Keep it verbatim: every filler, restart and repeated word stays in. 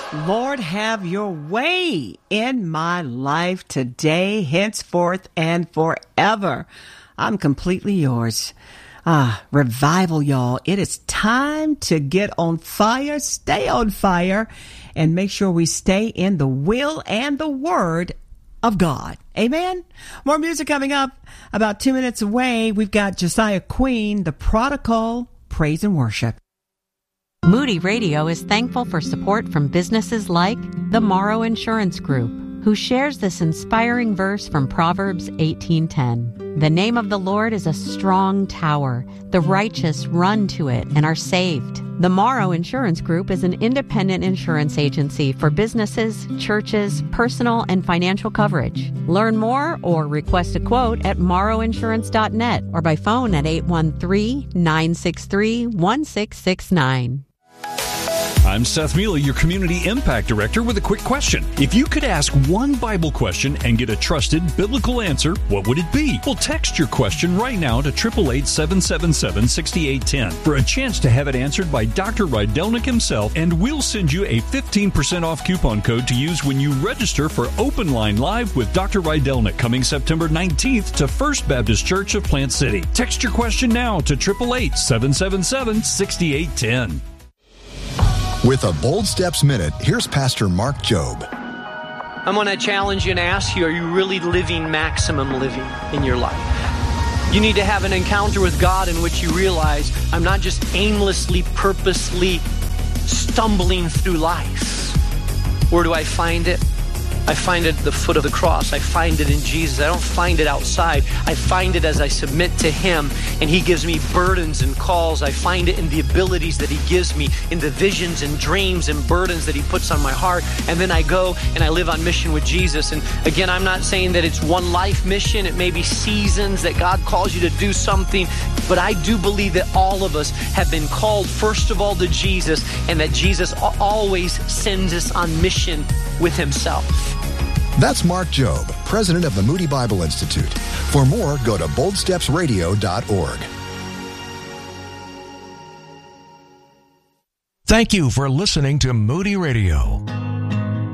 Lord, have your way in my life today, henceforth, and forever. I'm completely yours. Ah, revival, y'all. It is time to get on fire, stay on fire, and make sure we stay in the will and the word of God. Amen. More music coming up. About two minutes away, we've got Josiah Queen, the Prodigal, Praise and Worship. Moody Radio is thankful for support from businesses like the Morrow Insurance Group, who shares this inspiring verse from Proverbs eighteen ten. The name of the Lord is a strong tower. The righteous run to it and are saved. The Morrow Insurance Group is an independent insurance agency for businesses, churches, personal, and financial coverage. Learn more or request a quote at morrow insurance dot net or by phone at eight one three, nine six three, one six six nine. I'm Seth Mealy, your Community Impact Director, with a quick question. If you could ask one Bible question and get a trusted biblical answer, what would it be? Well, text your question right now to eight eight eight, seven seven seven, six eight one zero for a chance to have it answered by Doctor Rydelnik himself, and we'll send you a fifteen percent off coupon code to use when you register for Open Line Live with Doctor Rydelnik coming September nineteenth to First Baptist Church of Plant City. Text your question now to eight eight eight, seven seven seven, six eight one zero. With a Bold Steps Minute, here's Pastor Mark Jobe. I'm going to challenge you and ask you, are you really living maximum living in your life? You need to have an encounter with God in which you realize, I'm not just aimlessly, purposely stumbling through life. Where do I find it? I find it at the foot of the cross. I find it in Jesus. I don't find it outside. I find it as I submit to Him, and He gives me burdens and calls. I find it in the abilities that He gives me, in the visions and dreams and burdens that He puts on my heart. And then I go and I live on mission with Jesus. And again, I'm not saying that it's one life mission. It may be seasons that God calls you to do something. But I do believe that all of us have been called, first of all, to Jesus, and that Jesus always sends us on mission with Himself. That's Mark Jobe, president of the Moody Bible Institute. For more, go to bold steps radio dot org. Thank you for listening to Moody Radio.